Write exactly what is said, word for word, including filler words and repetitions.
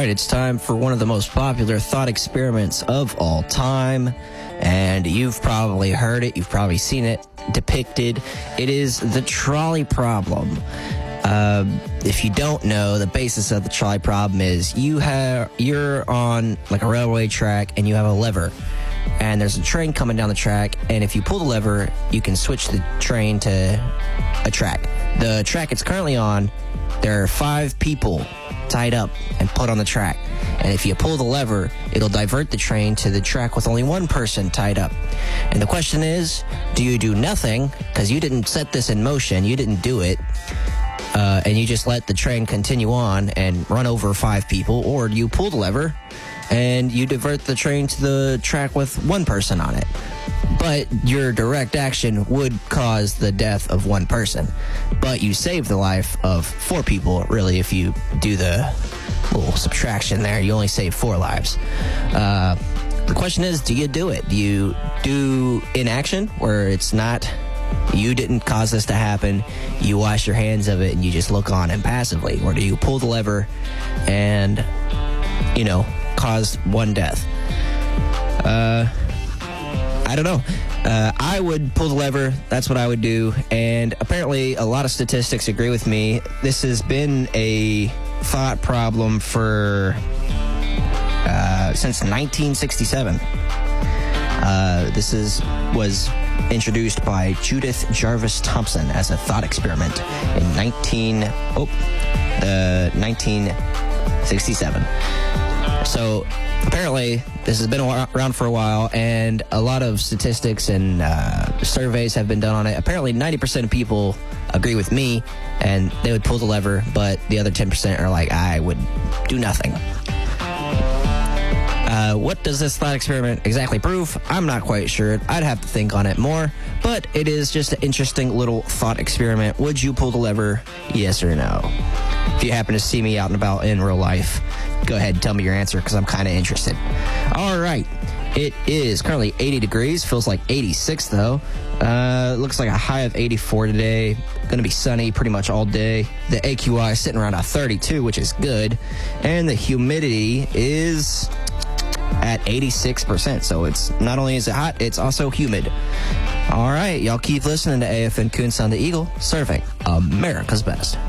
right, it's time for one of the most popular thought experiments of all time. And you've probably heard it, you've probably seen it depicted. It is the trolley problem. Uh, if you don't know, the basis of the trolley problem is you have you're on like a railway track and you have a lever. And there's a train coming down the track, and if you pull the lever, you can switch the train to a track. The track it's currently on, there are five people tied up and put on the track. And if you pull the lever, it'll divert the train to the track with only one person tied up. And the question is, do you do nothing, because you didn't set this in motion, you didn't do it, uh, and you just let the train continue on and run over five people, or do you pull the lever and you divert the train to the track with one person on it? But your direct action would cause the death of one person. But you save the life of four people, really, if you do the little subtraction there. You only save four lives. Uh, the question is, do you do it? Do you do inaction, where it's not, you didn't cause this to happen, you wash your hands of it, and you just look on impassively? Or do you pull the lever and, you know, cause one death? Uh, I don't know. Uh, I would pull the lever. That's what I would do. And apparently a lot of statistics agree with me. This has been a thought problem for uh, since nineteen sixty-seven. Uh, this is was introduced by Judith Jarvis Thompson as a thought experiment in nineteen oh uh, nineteen sixty-seven. So apparently this has been around for a while, and a lot of statistics and uh, surveys have been done on it. Apparently ninety percent of people agree with me, and they would pull the lever, but the other ten percent are like, I would do nothing. Uh, what does this thought experiment exactly prove? I'm not quite sure. I'd have to think on it more, but it is just an interesting little thought experiment. Would you pull the lever? Yes or no? If you happen to see me out and about in real life, go ahead and tell me your answer, because I'm kind of interested. All right. It is currently eighty degrees. Feels like eighty-six, though. Uh, looks like a high of eighty-four today. Going to be sunny pretty much all day. The A Q I is sitting around a thirty-two, which is good. And the humidity is at eighty-six percent. So it's not only is it hot, it's also humid. All right. Y'all keep listening to A F N Coon Sound the Eagle, serving America's best.